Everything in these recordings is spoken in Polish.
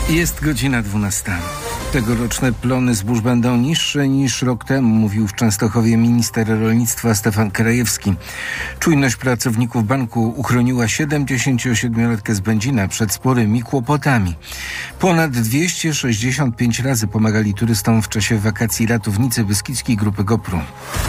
Jest godzina 12. Tegoroczne plony zbóż będą niższe niż rok temu, mówił w Częstochowie minister rolnictwa Stefan Krajewski. Czujność pracowników banku uchroniła 77-latkę z Będzina przed sporymi kłopotami. Ponad 265 razy pomagali turystom w czasie wakacji ratownicy Beskidzkiej Grupy GoPro.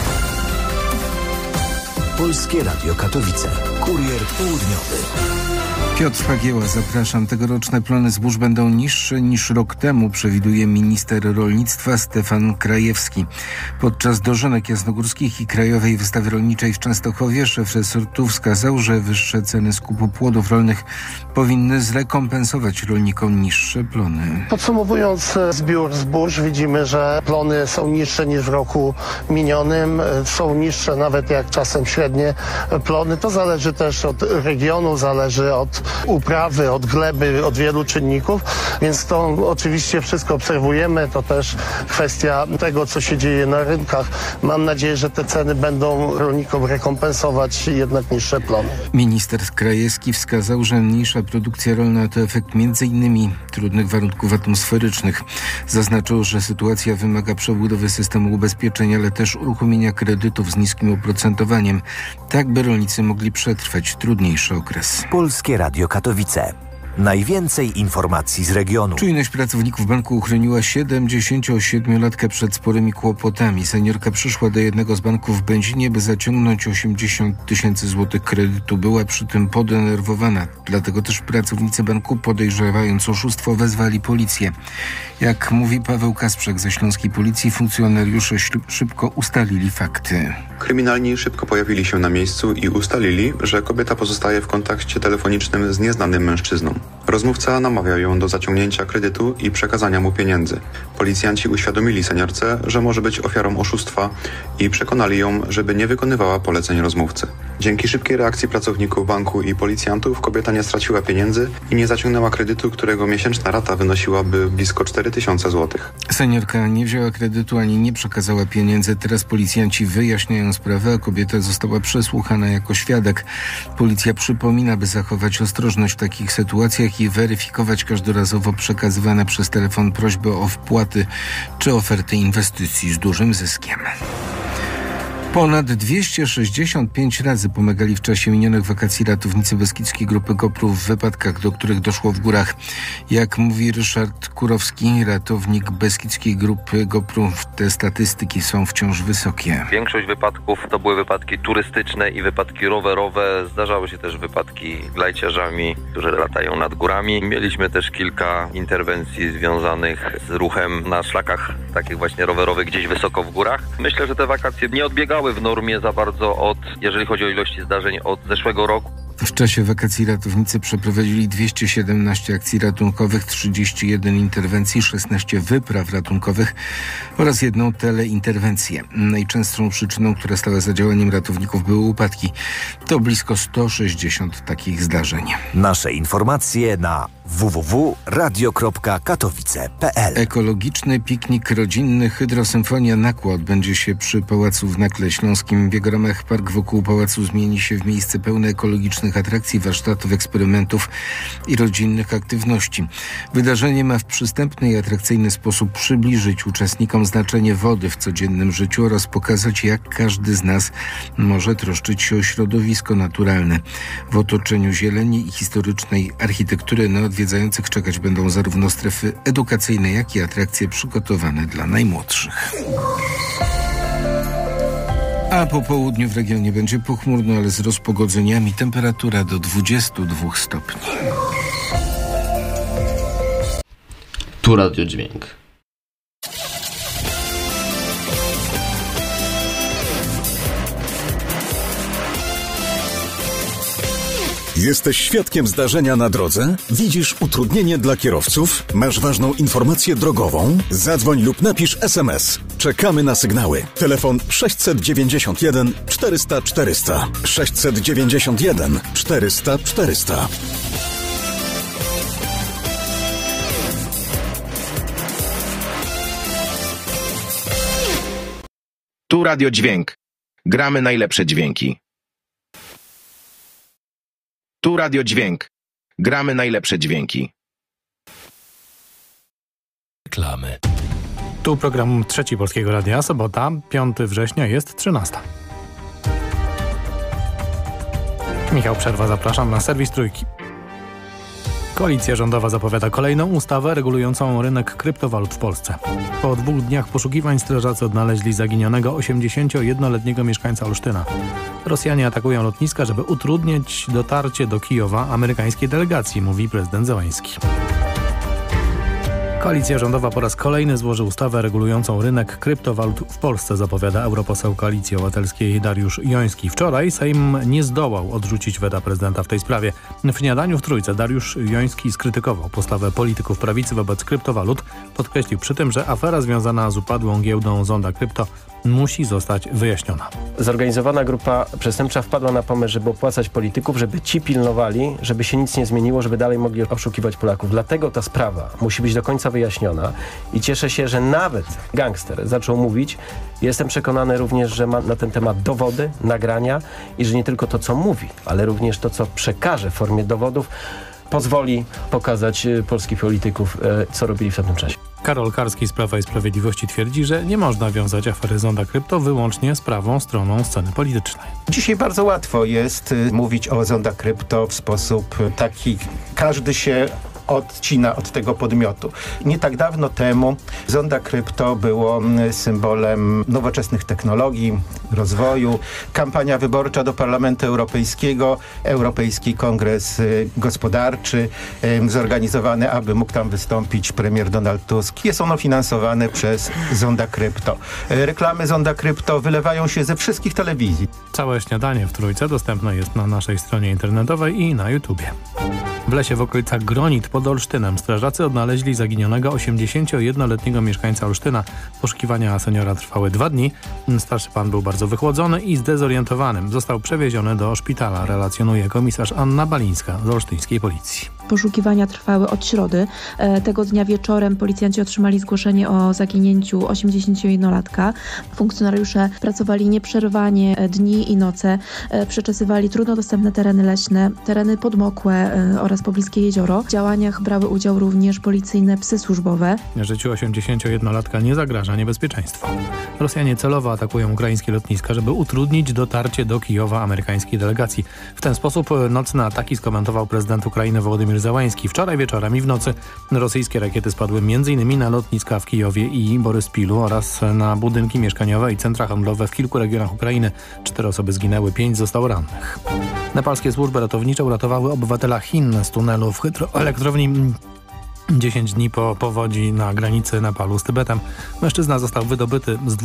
Polskie Radio Katowice. Kurier południowy. Piotr Fagieła, zapraszam. Tegoroczne plony zbóż będą niższe niż rok temu, przewiduje minister rolnictwa Stefan Krajewski. Podczas dożynek jasnogórskich i Krajowej Wystawy Rolniczej w Częstochowie szef resortu wskazał, że wyższe ceny skupu płodów rolnych powinny zrekompensować rolnikom niższe plony. Podsumowując zbiór zbóż, widzimy, że plony są niższe niż w roku minionym. Są niższe nawet jak czasem średnie plony. To zależy też od regionu, zależy od uprawy, od gleby, od wielu czynników, więc to oczywiście wszystko obserwujemy. To też kwestia tego, co się dzieje na rynkach. Mam nadzieję, że te ceny będą rolnikom rekompensować jednak niższe plony. Minister Krajewski wskazał, że mniejsza produkcja rolna to efekt m.in. trudnych warunków atmosferycznych. Zaznaczył, że sytuacja wymaga przebudowy systemu ubezpieczeń, ale też uruchomienia kredytów z niskim oprocentowaniem, tak by rolnicy mogli przetrwać trudniejszy okres. Polskie Radio Katowice. Najwięcej informacji z regionu. Czujność pracowników banku uchroniła 77-latkę przed sporymi kłopotami. Seniorka przyszła do jednego z banków w Będzinie, by zaciągnąć 80 000 złotych kredytu. Była przy tym podenerwowana. Dlatego też pracownicy banku, podejrzewając oszustwo, wezwali policję. Jak mówi Paweł Kasprzak ze Śląskiej Policji, funkcjonariusze szybko ustalili fakty. Kryminalni szybko pojawili się na miejscu i ustalili, że kobieta pozostaje w kontakcie telefonicznym z nieznanym mężczyzną. Rozmówca namawia ją do zaciągnięcia kredytu i przekazania mu pieniędzy. Policjanci uświadomili seniorce, że może być ofiarą oszustwa i przekonali ją, żeby nie wykonywała poleceń rozmówcy. Dzięki szybkiej reakcji pracowników banku i policjantów kobieta nie straciła pieniędzy i nie zaciągnęła kredytu, którego miesięczna rata wynosiłaby blisko 4000 zł. Seniorka nie wzięła kredytu ani nie przekazała pieniędzy. Teraz policjanci wyjaśniają sprawę, a kobieta została przesłuchana jako świadek. Policja przypomina, by zachować ostrożność w takich sytuacjach i weryfikować każdorazowo przekazywane przez telefon prośby o wpłaty czy oferty inwestycji z dużym zyskiem. Ponad 265 razy pomagali w czasie minionych wakacji ratownicy Beskidzkiej Grupy GoPro w wypadkach, do których doszło w górach. Jak mówi Ryszard Kurowski, ratownik Beskidzkiej Grupy GoPro, te statystyki są wciąż wysokie. Większość wypadków to były wypadki turystyczne i wypadki rowerowe. Zdarzały się też wypadki glajciarzami, którzy latają nad górami. Mieliśmy też kilka interwencji związanych z ruchem na szlakach takich właśnie rowerowych gdzieś wysoko w górach. Myślę, że te wakacje nie odbiegały w normie za bardzo jeżeli chodzi o ilości zdarzeń, od zeszłego roku. W czasie wakacji ratownicy przeprowadzili 217 akcji ratunkowych, 31 interwencji, 16 wypraw ratunkowych oraz 1 teleinterwencję. Najczęstszą przyczyną, która stała za działaniem ratowników, były upadki. To blisko 160 takich zdarzeń. Nasze informacje na www.radio.katowice.pl. Ekologiczny piknik rodzinny Hydrosymfonia Nakła odbędzie się przy Pałacu w Nakle Śląskim. W jego ramach park wokół pałacu zmieni się w miejsce pełne ekologicznych atrakcji, warsztatów, eksperymentów i rodzinnych aktywności. Wydarzenie ma w przystępny i atrakcyjny sposób przybliżyć uczestnikom znaczenie wody w codziennym życiu oraz pokazać, jak każdy z nas może troszczyć się o środowisko naturalne. W otoczeniu zieleni i historycznej architektury na odwiedzających czekać będą zarówno strefy edukacyjne, jak i atrakcje przygotowane dla najmłodszych. A po południu w regionie będzie pochmurno, ale z rozpogodzeniami. Temperatura do 22 stopni. Tu Radiodźwięk. Jesteś świadkiem zdarzenia na drodze? Widzisz utrudnienie dla kierowców? Masz ważną informację drogową? Zadzwoń lub napisz SMS. Czekamy na sygnały. Telefon 691 400 400. 691 400 400. Tu Radiodźwięk. Gramy najlepsze dźwięki. Tu Radiodźwięk. Gramy najlepsze dźwięki. reklamy. Tu program Trzeci Polskiego Radia, sobota, 5 września, jest 13. Michał Przerwa, zapraszam na serwis Trójki. Koalicja rządowa zapowiada kolejną ustawę regulującą rynek kryptowalut w Polsce. Po 2 dniach poszukiwań strażacy odnaleźli zaginionego 81-letniego mieszkańca Olsztyna. Rosjanie atakują lotniska, żeby utrudnić dotarcie do Kijowa amerykańskiej delegacji, mówi prezydent Zełański. Koalicja rządowa po raz kolejny złoży ustawę regulującą rynek kryptowalut w Polsce, zapowiada europoseł Koalicji Obywatelskiej Dariusz Joński. Wczoraj Sejm nie zdołał odrzucić weta prezydenta w tej sprawie. W śniadaniu w Trójce Dariusz Joński skrytykował postawę polityków prawicy wobec kryptowalut. Podkreślił przy tym, że afera związana z upadłą giełdą Zonda Krypto musi zostać wyjaśniona. Zorganizowana grupa przestępcza wpadła na pomysł, żeby opłacać polityków, żeby ci pilnowali, żeby się nic nie zmieniło, żeby dalej mogli oszukiwać Polaków. Dlatego ta sprawa musi być do końca wyjaśniona i cieszę się, że nawet gangster zaczął mówić. Jestem przekonany również, że ma na ten temat dowody, nagrania i że nie tylko to, co mówi, ale również to, co przekaże w formie dowodów, pozwoli pokazać polskich polityków, co robili w tamtym czasie. Karol Karski z Prawa i Sprawiedliwości twierdzi, że nie można wiązać afery Zonda Krypto wyłącznie z prawą stroną sceny politycznej. Dzisiaj bardzo łatwo jest mówić o Zonda Krypto w sposób taki, każdy się odcina od tego podmiotu. Nie tak dawno temu Zonda Krypto było symbolem nowoczesnych technologii, rozwoju. Kampania wyborcza do Parlamentu Europejskiego, Europejski Kongres Gospodarczy zorganizowany, aby mógł tam wystąpić premier Donald Tusk. Jest ono finansowane przez Zonda Krypto. Reklamy Zonda Krypto wylewają się ze wszystkich telewizji. Całe śniadanie w Trójce dostępne jest na naszej stronie internetowej i na YouTubie. W lesie w okolicach Gronit pod Olsztynem strażacy odnaleźli zaginionego 81-letniego mieszkańca Olsztyna. Poszukiwania seniora trwały 2 dni. Starszy pan był bardzo wychłodzony i zdezorientowany. Został przewieziony do szpitala, relacjonuje komisarz Anna Balińska z olsztyńskiej policji. Poszukiwania trwały od środy. Tego dnia wieczorem policjanci otrzymali zgłoszenie o zaginięciu 81-latka. Funkcjonariusze pracowali nieprzerwanie dni i noce. Przeczesywali trudno dostępne tereny leśne, tereny podmokłe oraz pobliskie jezioro. W działaniach brały udział również policyjne psy służbowe. Życiu 81-latka nie zagraża niebezpieczeństwo. Rosjanie celowo atakują ukraińskie lotniska, żeby utrudnić dotarcie do Kijowa amerykańskiej delegacji. W ten sposób nocne ataki skomentował prezydent Ukrainy Wołodymyr Zełański. Wczoraj wieczorem i w nocy rosyjskie rakiety spadły m.in. na lotniska w Kijowie i Boryspilu oraz na budynki mieszkaniowe i centra handlowe w kilku regionach Ukrainy. 4 osoby zginęły, 5 zostało rannych. Nepalskie służby ratownicze uratowały obywatela Chin z tunelu w hydroelektrowni 10 dni po powodzi na granicy Nepalu z Tybetem. Mężczyzna został wydobyty z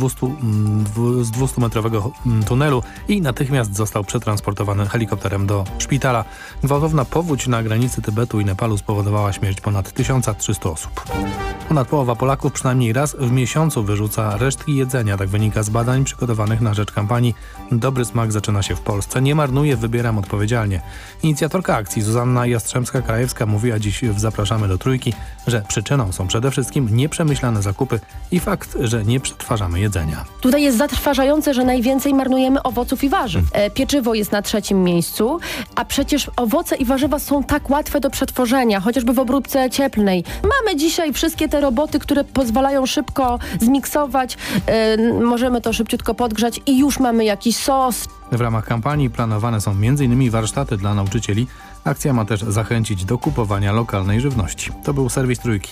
200-metrowego tunelu i natychmiast został przetransportowany helikopterem do szpitala. Gwałtowna powódź na granicy Tybetu i Nepalu spowodowała śmierć ponad 1300 osób. Ponad połowa Polaków przynajmniej raz w miesiącu wyrzuca resztki jedzenia. Tak wynika z badań przygotowanych na rzecz kampanii Dobry smak zaczyna się w Polsce. Nie marnuję, wybieram odpowiedzialnie. Inicjatorka akcji Zuzanna Jastrzębska-Krajewska mówiła dziś w Zapraszamy do Trójki, że przyczyną są przede wszystkim nieprzemyślane zakupy i fakt, że nie przetwarzamy jedzenia. Tutaj jest zatrważające, że najwięcej marnujemy owoców i warzyw. Pieczywo jest na 3. miejscu, a przecież owoce i warzywa są tak łatwe do przetworzenia, chociażby w obróbce cieplnej. Mamy dzisiaj wszystkie te roboty, które pozwalają szybko zmiksować, możemy to szybciutko podgrzać i już mamy jakiś sos. W ramach kampanii planowane są m.in. warsztaty dla nauczycieli. Akcja ma też zachęcić do kupowania lokalnej żywności. To był serwis Trójki.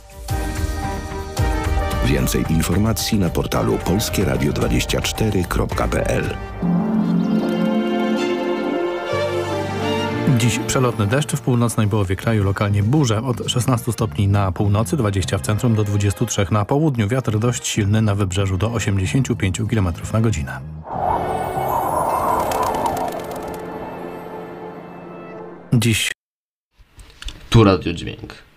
Więcej informacji na portalu polskieradio24.pl. Dziś przelotny deszcz w północnej połowie kraju, lokalnie burze od 16 stopni na północy, 20 w centrum do 23 na południu. Wiatr dość silny na wybrzeżu do 85 km na godzinę. Dziś Tu Radio Dźwięk.